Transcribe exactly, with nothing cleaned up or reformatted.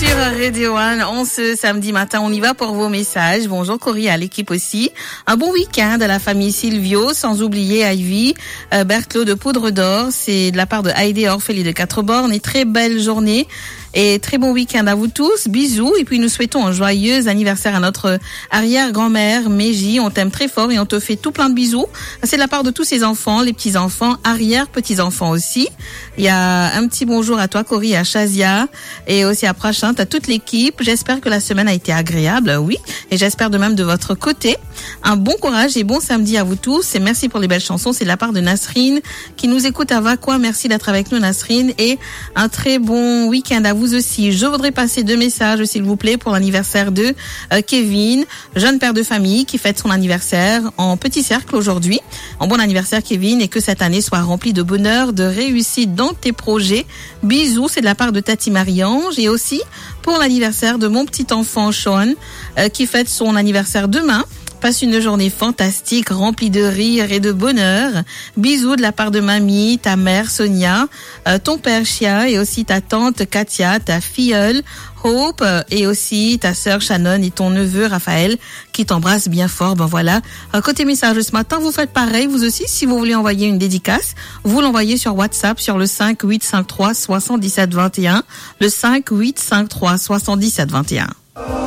sur Radio One. On ce samedi matin, on y va pour vos messages. Bonjour Cory, à l'équipe aussi. Un bon week-end à la famille Silvio, sans oublier Ivy, euh, Berthelot de Poudre d'Or. C'est de la part de Heidi Orphélie de Quatre-Bornes. Et très belle journée. Et très bon week-end à vous tous. Bisous. Et puis nous souhaitons un joyeux anniversaire à notre arrière-grand-mère, Mégie. On t'aime très fort et on te fait tout plein de bisous. C'est de la part de tous ses enfants, les petits-enfants, arrière-petits-enfants aussi. Il y a un petit bonjour à toi, Cory, à Chazia et aussi à Prachante, à toute l'équipe. J'espère que la semaine a été agréable, oui. Et j'espère de même de votre côté. Un bon courage et bon samedi à vous tous. Et merci pour les belles chansons. C'est de la part de Nasrine qui nous écoute à Vacquois. Merci d'être avec nous, Nasrine. Et un très bon week-end à vous aussi. Je voudrais passer deux messages, s'il vous plaît, pour l'anniversaire de euh, Kevin, jeune père de famille qui fête son anniversaire en petit cercle aujourd'hui. En bon anniversaire, Kevin, et que cette année soit remplie de bonheur, de réussite dans tes projets. Bisous, c'est de la part de Tati Marie-Ange. Et aussi pour l'anniversaire de mon petit enfant Sean euh, qui fête son anniversaire demain. Passe une journée fantastique, remplie de rire et de bonheur. Bisous de la part de mamie, ta mère Sonia, euh, ton père Chia et aussi ta tante Katia, ta filleule Hope et aussi ta sœur Shannon et ton neveu Raphaël qui t'embrasse bien fort. Ben voilà. Euh, côté message ce matin, vous faites pareil, vous aussi. Si vous voulez envoyer une dédicace, vous l'envoyez sur WhatsApp sur le cinq huit cinq trois sept six vingt et un. Le cinq huit cinq trois sept six vingt et un.